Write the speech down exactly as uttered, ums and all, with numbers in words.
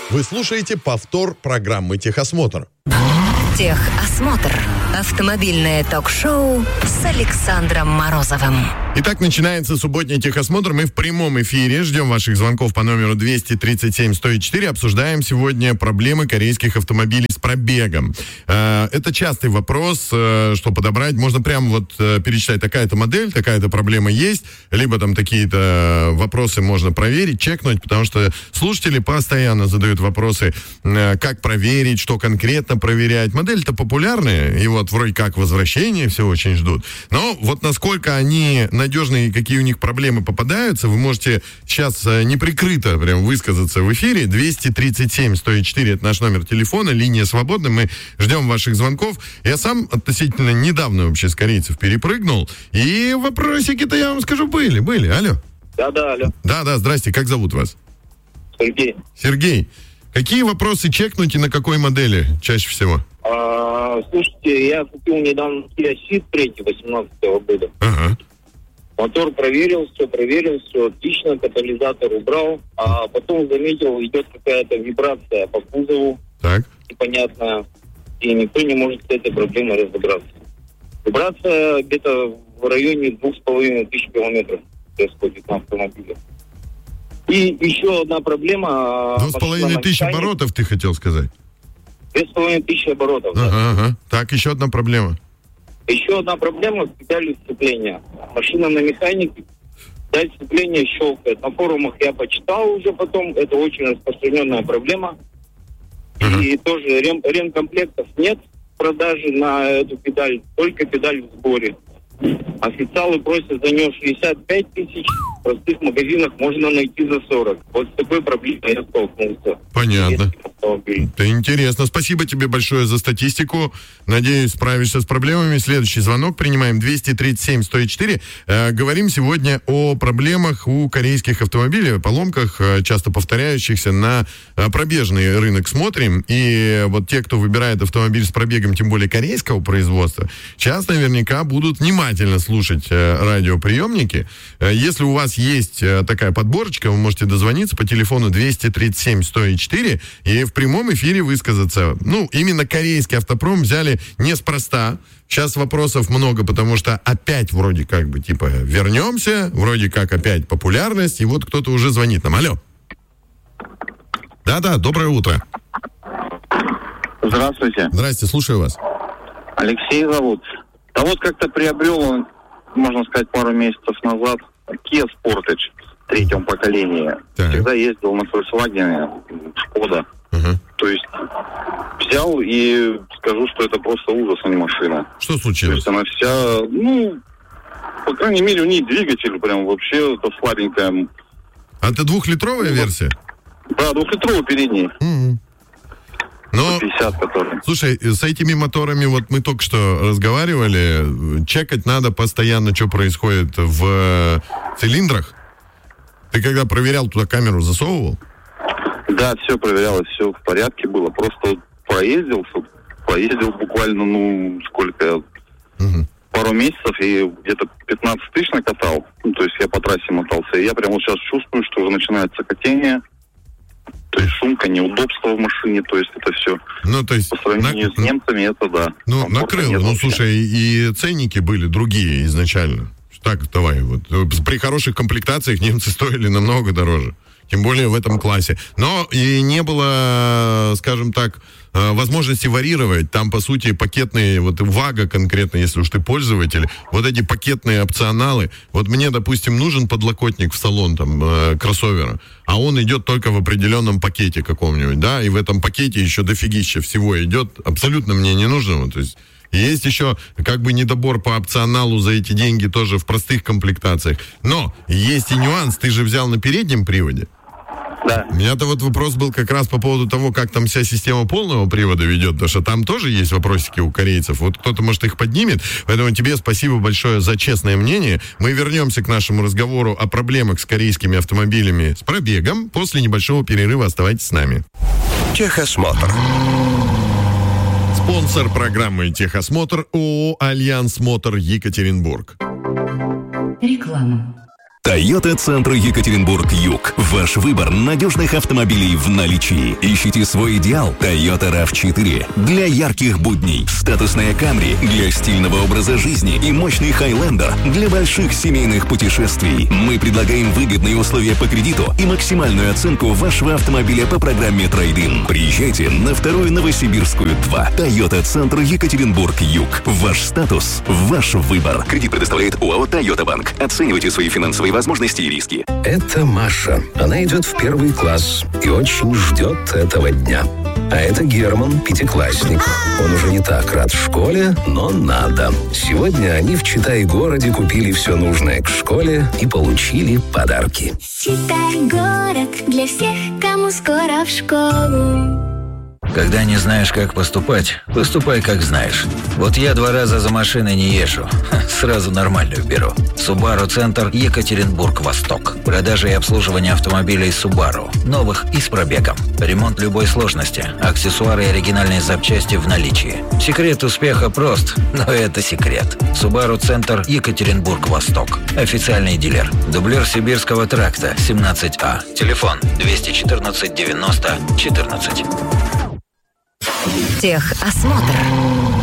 Вы слушаете повтор программы «Техосмотр». Техосмотр. Автомобильное ток-шоу с Александром Морозовым. Итак, начинается субботний техосмотр. Мы в прямом эфире. Ждем ваших звонков по номеру двести тридцать семь сто четыре. Обсуждаем сегодня проблемы корейских автомобилей с пробегом. Это частый вопрос, что подобрать. Можно прямо вот перечитать, такая-то модель, такая-то проблема есть. Либо там какие-то вопросы можно проверить, чекнуть, потому что слушатели постоянно задают вопросы, как проверить, что конкретно проверять. Модель-то популярная, и вот вроде как возвращение все очень ждут. Но вот насколько они надежные и какие у них проблемы попадаются, вы можете сейчас неприкрыто прям высказаться в эфире. двести тридцать семь сто четыре это наш номер телефона, линия свободна, мы ждем ваших звонков. Я сам относительно недавно вообще с корейцев перепрыгнул, и вопросики-то, я вам скажу, были, были. Алло. Да-да, алло. Да-да, здрасте, как зовут вас? Сергей. Сергей. Какие вопросы чекнуть и на какой модели чаще всего? А, слушайте, я купил недавно Kia Ceed три восемнадцатого года. Ага. Мотор проверил, все проверил, все отлично, катализатор убрал, а потом заметил, идет какая-то вибрация по кузову, Так. непонятная, и никто не может с этой проблемой разобраться. Вибрация где-то в районе двух с половиной тысяч километров происходит на автомобиле. И еще одна проблема. Двух с половиной тысяч оборотов, ты хотел сказать? Две с половиной тысячи оборотов, ага, да. Ага. Так, еще одна проблема. Еще одна проблема с педалью сцепления. Машина на механике, педаль сцепления щелкает. На форумах я почитал уже потом, это очень распространенная проблема. Uh-huh. И тоже рем, ремкомплектов нет в продаже на эту педаль, только педаль в сборе. Официалы просят за нее шестьдесят пять тысяч, в простых магазинах можно найти за сорок. Вот с такой проблемой я столкнулся. Понятно. Это интересно. Спасибо тебе большое за статистику. Надеюсь, справишься с проблемами. Следующий звонок принимаем. двести тридцать семь сто четыре. Э, говорим сегодня о проблемах у корейских автомобилей, поломках, э, часто повторяющихся на э, пробежный рынок смотрим. И вот те, кто выбирает автомобиль с пробегом, тем более корейского производства, сейчас наверняка будут внимательно слушать э, радиоприемники. Э, если у вас есть э, такая подборочка, вы можете дозвониться по телефону двести тридцать семь сто четыре и в прямом эфире высказаться. Ну, именно корейский автопром взяли неспроста. Сейчас вопросов много, потому что опять вроде как бы, типа, вернемся, вроде как опять популярность, и вот кто-то уже звонит нам. Алло. Да-да, доброе утро. Здравствуйте. Здрасте, слушаю вас. Алексей зовут. Да вот как-то приобрел, можно сказать, пару месяцев назад Kia Sportage в третьем поколении. Так. Всегда ездил на Volkswagen, Шкода. Ага. То есть взял и скажу, что это просто ужас, а не машина. Что То случилось? есть она вся, ну, по крайней мере, у нее двигатель прям вообще это слабенькая. А это двухлитровая версия? Да, двухлитровый передний. Mm-hmm. Но, пятьдесят, который. слушай, с этими моторами вот мы только что разговаривали, чекать надо постоянно, что происходит в цилиндрах. Ты когда проверял, туда камеру засовывал? Да, все проверялось, все в порядке было. Просто проездил, поездил буквально, ну, сколько я, Угу. пару месяцев, и где-то пятнадцать тысяч накатал. Ну, то есть я по трассе мотался. И я прямо вот сейчас чувствую, что уже начинается катение. То есть шумка, неудобство в машине, то есть это все. Ну, то есть... По сравнению на... с немцами, это да. Ну, Комфорта накрыло. нет Ну, вообще. слушай, и ценники были другие изначально. Так, давай, вот. При хороших комплектациях немцы стоили намного дороже. Тем более в этом классе. Но и не было, скажем так, возможности варьировать. Там, по сути, пакетные, вот ВАГа конкретно, если уж ты пользователь, вот эти пакетные опционалы. Вот мне, допустим, нужен подлокотник в салон там э, кроссовера, а он идет только в определенном пакете каком-нибудь, да, и в этом пакете еще дофигища всего идет, абсолютно мне не нужно, то есть есть еще как бы недобор по опционалу за эти деньги тоже в простых комплектациях. Но есть и нюанс, ты же взял на переднем приводе. Да. У меня-то вот вопрос был как раз по поводу того, как там вся система полного привода ведет, потому что там тоже есть вопросики у корейцев. Вот кто-то, может, их поднимет. Поэтому тебе спасибо большое за честное мнение. Мы вернемся к нашему разговору о проблемах с корейскими автомобилями с пробегом. После небольшого перерыва оставайтесь с нами. Техосмотр. Спонсор программы «Техосмотр» ООО «Альянс Мотор» Екатеринбург. Реклама. Тойота-центр Екатеринбург-Юг. Ваш выбор надежных автомобилей в наличии. Ищите свой идеал. Toyota рав четыре для ярких будней. Статусная Camry для стильного образа жизни и мощный Highlander для больших семейных путешествий. Мы предлагаем выгодные условия по кредиту и максимальную оценку вашего автомобиля по программе Трейд-ин. Приезжайте на вторую Новосибирскую два. Тойота-центр Екатеринбург-Юг. Ваш статус, ваш выбор. Кредит предоставляет ОАО «Тойота Банк». Оценивайте свои финансовые возможности и риски. Это Маша. Она идет в первый класс и очень ждет этого дня. А это Герман, пятиклассник. Он уже не так рад в школе, но надо. Сегодня они в Читай-городе купили все нужное к школе и получили подарки. Читай-город для всех, кому скоро в школу. Когда не знаешь, как поступать, поступай, как знаешь. Вот я два раза за машиной не езжу. Сразу нормальную беру. Subaru-центр Екатеринбург-Восток. Продажа и обслуживание автомобилей Subaru. Новых и с пробегом. Ремонт любой сложности. Аксессуары и оригинальные запчасти в наличии. Секрет успеха прост, но это секрет. Subaru-центр Екатеринбург-Восток. Официальный дилер. Дублер Сибирского тракта, семнадцать А. Телефон двести четырнадцать девяносто четырнадцать. Техосмотр.